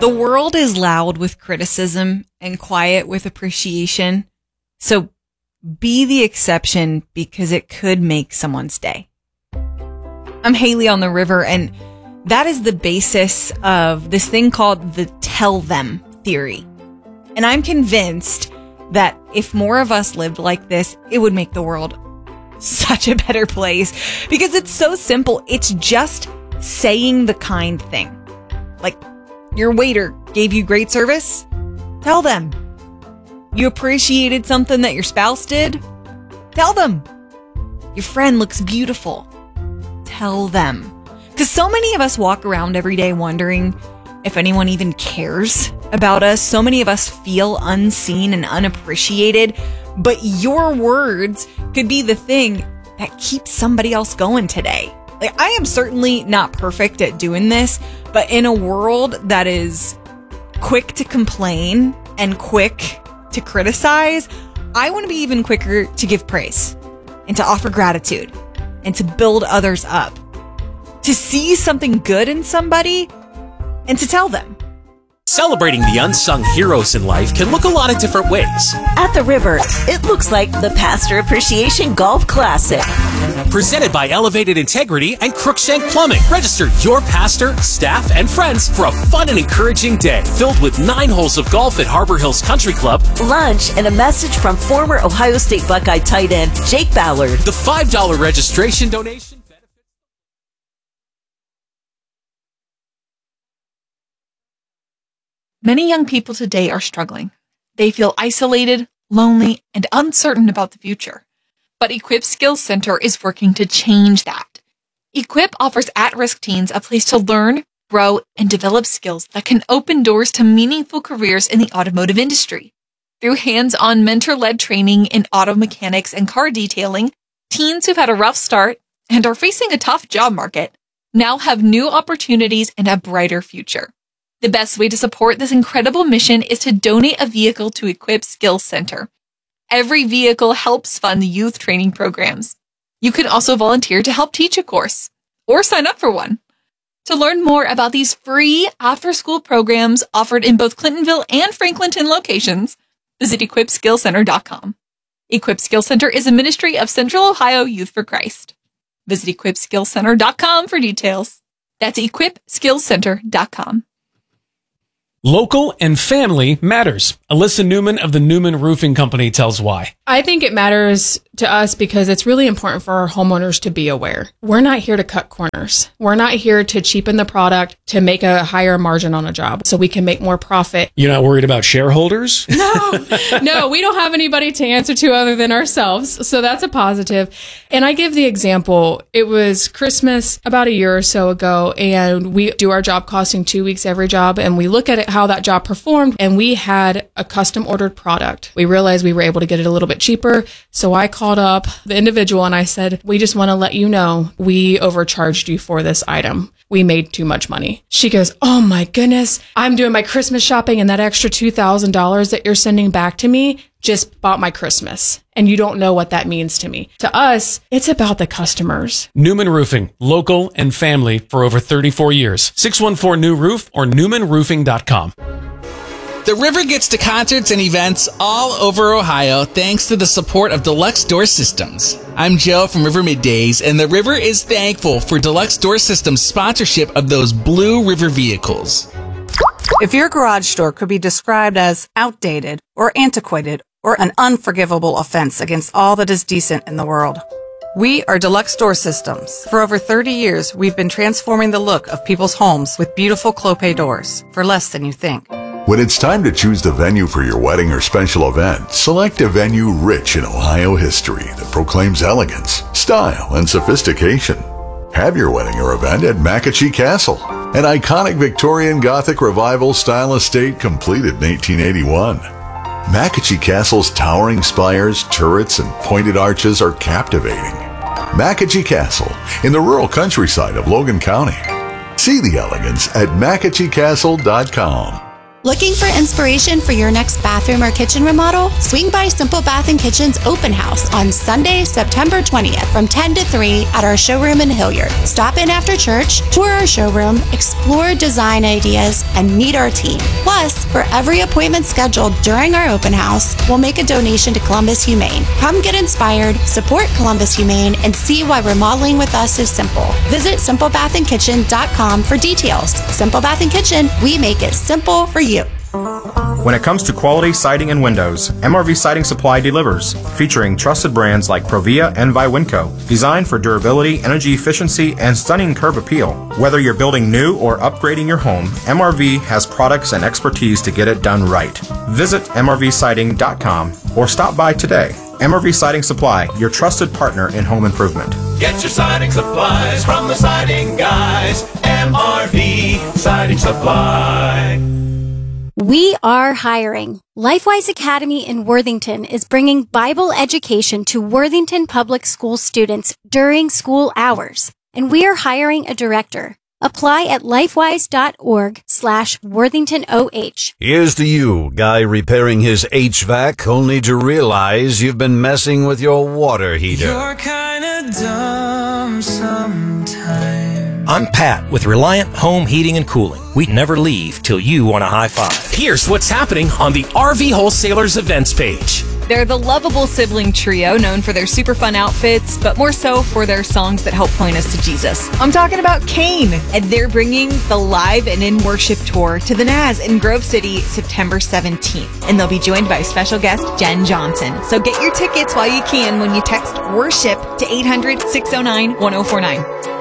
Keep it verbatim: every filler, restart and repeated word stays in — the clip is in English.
The world is loud with criticism and quiet with appreciation. So be the exception because it could make someone's day. I'm Haley on the River, and that is the basis of this thing called the tell them theory. And I'm convinced that if more of us lived like this, it would make the world such a better place because it's so simple. It's just saying the kind thing. Like, your waiter gave you great service? Tell them. You appreciated something that your spouse did? Tell them. Your friend looks beautiful. Tell them. Because so many of us walk around every day wondering if anyone even cares about us. So many of us feel unseen and unappreciated, but your words could be the thing that keeps somebody else going today. Like, I am certainly not perfect at doing this, but in a world that is quick to complain and quick to criticize, I want to be even quicker to give praise and to offer gratitude and to build others up, to see something good in somebody and to tell them. Celebrating the unsung heroes in life can look a lot of different ways. At the River, it looks like the Pastor Appreciation Golf Classic. Presented by Elevated Integrity and Crookshank Plumbing. Register your pastor, staff, and friends for a fun and encouraging day filled with nine holes of golf at Harbor Hills Country Club, lunch, and a message from former Ohio State Buckeye tight end Jake Ballard. The five dollars registration donation. Many young people today are struggling. They feel isolated, lonely, and uncertain about the future. But Equip Skills Center is working to change that. Equip offers at-risk teens a place to learn, grow, and develop skills that can open doors to meaningful careers in the automotive industry. Through hands-on mentor-led training in auto mechanics and car detailing, teens who've had a rough start and are facing a tough job market now have new opportunities and a brighter future. The best way to support this incredible mission is to donate a vehicle to Equip Skills Center. Every vehicle helps fund the youth training programs. You can also volunteer to help teach a course or sign up for one. To learn more about these free after-school programs offered in both Clintonville and Franklinton locations, visit equip skills center dot com. Equip Skills Center is a ministry of Central Ohio Youth for Christ. Visit equip skills center dot com for details. That's equip skills center dot com. Local and family matters. Alyssa Newman of the Newman Roofing Company tells why. I think it matters to us because it's really important for our homeowners to be aware. We're not here to cut corners. We're not here to cheapen the product to make a higher margin on a job so we can make more profit. You're not worried about shareholders? No, no, we don't have anybody to answer to other than ourselves. So that's a positive. And I give the example. It was Christmas about a year or so ago, and we do our job costing two weeks every job, and we look at it, how that job performed, and we had a custom ordered product. We realized we were able to get it a little bit cheaper. So I called up the individual and I said, we just want to let you know we overcharged you for this item. We made too much money. She goes, oh my goodness, I'm doing my Christmas shopping and that extra two thousand dollars that you're sending back to me just bought my Christmas. And you don't know what that means to me. To us, it's about the customers. Newman Roofing, local and family for over thirty-four years. six one four new roof or newman roofing dot com. The River gets to concerts and events all over Ohio thanks to the support of Deluxe Door Systems. I'm Joe from River Middays, and the River is thankful for Deluxe Door Systems' sponsorship of those Blue River vehicles. If your garage door could be described as outdated or antiquated or an unforgivable offense against all that is decent in the world, we are Deluxe Door Systems. For over thirty years, we've been transforming the look of people's homes with beautiful Clopay doors for less than you think. When it's time to choose the venue for your wedding or special event, select a venue rich in Ohio history that proclaims elegance, style, and sophistication. Have your wedding or event at McAchee Castle, an iconic Victorian Gothic Revival style estate completed in eighteen eighty-one. McAchee Castle's towering spires, turrets, and pointed arches are captivating. McAchee Castle in the rural countryside of Logan County. See the elegance at McAchee Castle dot com. Looking for inspiration for your next bathroom or kitchen remodel? Swing by Simple Bath and Kitchen's open house on Sunday, September twentieth from ten to three at our showroom in Hilliard. Stop in after church, tour our showroom, explore design ideas, and meet our team. Plus, for every appointment scheduled during our open house, we'll make a donation to Columbus Humane. Come get inspired, support Columbus Humane, and see why remodeling with us is simple. Visit simple bath and kitchen dot com for details. Simple Bath and Kitchen, we make it simple for you. When it comes to quality siding and windows, M R V Siding Supply delivers, featuring trusted brands like Provia and Viwinco, designed for durability, energy efficiency, and stunning curb appeal. Whether you're building new or upgrading your home, M R V has products and expertise to get it done right. Visit M R V siding dot com or stop by today. M R V Siding Supply, your trusted partner in home improvement. Get your siding supplies from the siding guys. M R V Siding Supply. We are hiring. LifeWise Academy in Worthington is bringing Bible education to Worthington Public School students during school hours, and we are hiring a director. Apply at lifewise.org slash Worthington OH. Here's to you, guy repairing his H V A C only to realize you've been messing with your water heater. You're kinda dumb sometimes. I'm Pat with Reliant Home Heating and Cooling. We never leave till you want a high five. Here's what's happening on the R V Wholesalers events page. They're the lovable sibling trio known for their super fun outfits, but more so for their songs that help point us to Jesus. I'm talking about Kane, and they're bringing the live and in worship tour to the N A S in Grove City September seventeenth, and they'll be joined by special guest Jen Johnson. So get your tickets while you can when you text WORSHIP to eight hundred, six oh nine, one oh four nine.